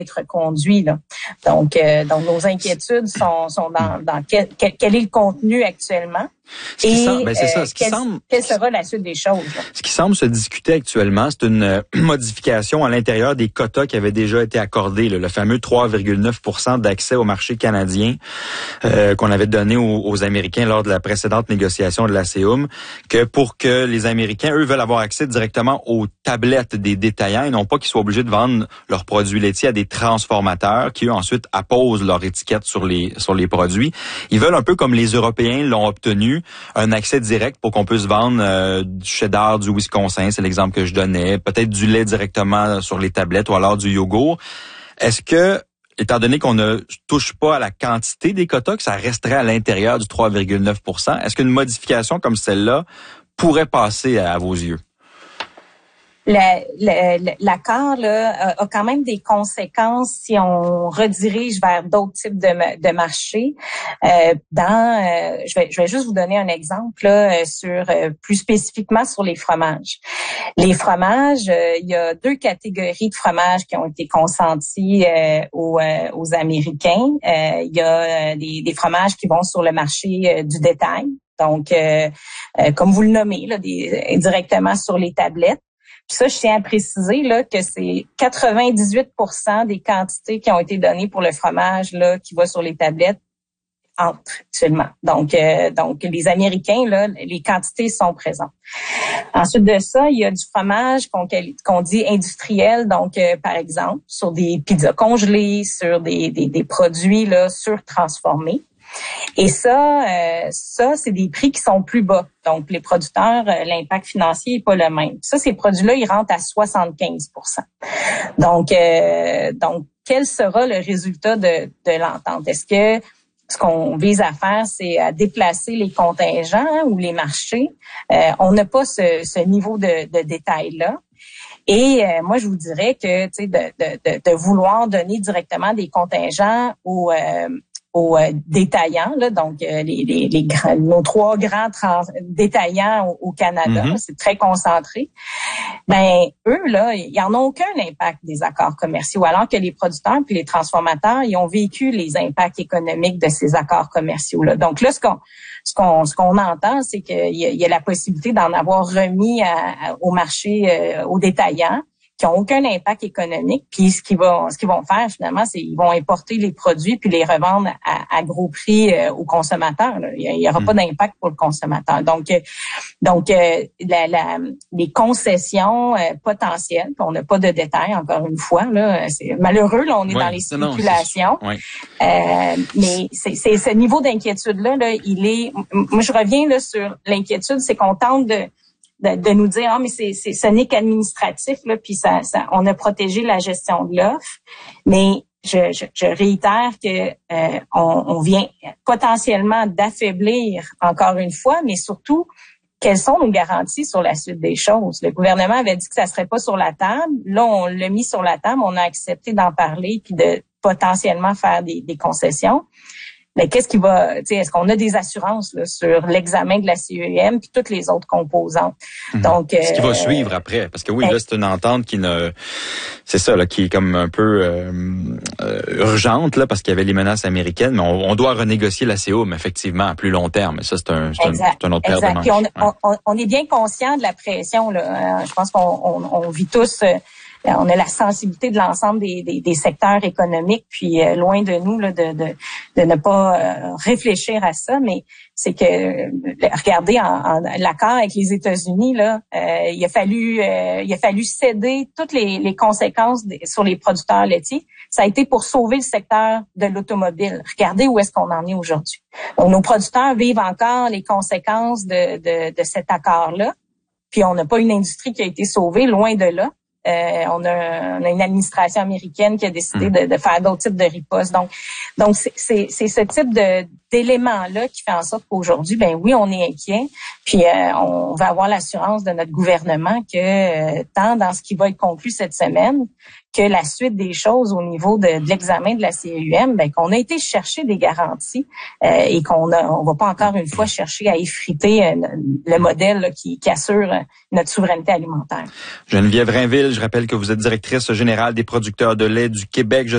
être conduit, là. Donc nos inquiétudes sont dans quel est le contenu actuellement. Quelle sera la suite des choses? Là? Ce qui semble se discuter actuellement, c'est une modification à l'intérieur des quotas qui avaient déjà été accordés, le fameux 3,9% d'accès au marché canadien qu'on avait donné aux Américains lors de la précédente négociation de la CEUM, que pour que les Américains, eux, veulent avoir accès directement aux tablettes des détaillants et non pas qu'ils soient obligés de vendre leurs produits laitiers à des transformateurs qui, eux, ensuite apposent leur étiquette sur les produits. Ils veulent un peu comme les Européens l'ont obtenu, un accès direct pour qu'on puisse vendre du cheddar du Wisconsin, c'est l'exemple que je donnais, peut-être du lait directement sur les tablettes ou alors du yogourt. Est-ce que, étant donné qu'on ne touche pas à la quantité des quotas, que ça resterait à l'intérieur du 3,9%, est-ce qu'une modification comme celle-là pourrait passer à vos yeux? L'accord là a quand même des conséquences si on redirige vers d'autres types de marchés. Je vais juste vous donner un exemple là, sur plus spécifiquement sur les fromages. Les fromages, il y a 2 catégories de fromages qui ont été consentis aux Américains. Il y a des fromages qui vont sur le marché du détail, donc comme vous le nommez là, directement sur les tablettes. Puis ça, je tiens à préciser là que c'est 98% des quantités qui ont été données pour le fromage là qui va sur les tablettes entrent actuellement. Donc les Américains là, les quantités sont présentes. Ensuite de ça, il y a du fromage qu'on dit industriel, donc par exemple sur des pizzas congelées, sur des produits là surtransformés. Et ça, c'est des prix qui sont plus bas. Donc, les producteurs, l'impact financier est pas le même. Ça, ces produits-là, ils rentrent à 75%. Donc, quel sera le résultat de l'entente? Est-ce que ce qu'on vise à faire, c'est à déplacer les contingents ou les marchés? On n'a pas ce niveau de détail-là. Et moi, je vous dirais que, tu sais, de vouloir donner directement des contingents aux détaillants, là, donc nos 3 grands détaillants au Canada, c'est très concentré. Ben eux là, ils en ont aucun impact des accords commerciaux, alors que les producteurs puis les transformateurs, ils ont vécu les impacts économiques de ces accords commerciaux là. Donc là, ce qu'on entend, c'est qu'il y a la possibilité d'en avoir remis au marché aux détaillants, qui ont aucun impact économique, puis ce qu'ils vont faire finalement, c'est ils vont importer les produits puis les revendre à gros prix aux consommateurs. Là. Il y aura pas d'impact pour le consommateur. Donc les concessions potentielles, puis on n'a pas de détails encore une fois là, c'est malheureux là, on est dans les spéculations. Mais c'est ce niveau d'inquiétude là, il est. Moi je reviens là sur l'inquiétude, c'est qu'on tente de nous dire mais ce n'est qu'administratif là, puis ça on a protégé la gestion de l'offre, mais je réitère que on vient potentiellement d'affaiblir encore une fois, mais surtout quelles sont nos garanties sur la suite des choses. Le gouvernement avait dit que ça serait pas sur la table, là on l'a mis sur la table, on a accepté d'en parler puis de potentiellement faire des concessions. Mais qu'est-ce qui va, tu sais, est-ce qu'on a des assurances là, sur l'examen de la CEUM puis toutes les autres composantes? Donc, ce qui va suivre après, parce que oui, là c'est une entente c'est ça là, qui est comme un peu urgente là, parce qu'il y avait les menaces américaines, mais on doit renégocier la CEUM effectivement à plus long terme. Et ça c'est un autre paire de manches. Puis on est bien conscient de la pression là. Je pense qu'on vit tous. On a la sensibilité de l'ensemble des secteurs économiques, puis loin de nous là, de ne pas réfléchir à ça, mais c'est que regardez l'accord avec les États-Unis là, il a fallu céder toutes les conséquences sur les producteurs laitiers. Ça a été pour sauver le secteur de l'automobile. Regardez où est-ce qu'on en est aujourd'hui. Donc, nos producteurs vivent encore les conséquences de cet accord-là, puis on n'a pas une industrie qui a été sauvée, loin de là. On a une administration américaine qui a décidé de faire d'autres types de ripostes. Donc c'est ce type d'éléments-là qui fait en sorte qu'aujourd'hui, ben oui, on est inquiet. Puis on va avoir l'assurance de notre gouvernement que tant dans ce qui va être conclu cette semaine que la suite des choses au niveau de l'examen de la CEUM, ben qu'on a été chercher des garanties et on va pas encore une fois chercher à effriter le modèle là, qui assure notre souveraineté alimentaire. Geneviève Rainville, je rappelle que vous êtes directrice générale des producteurs de lait du Québec.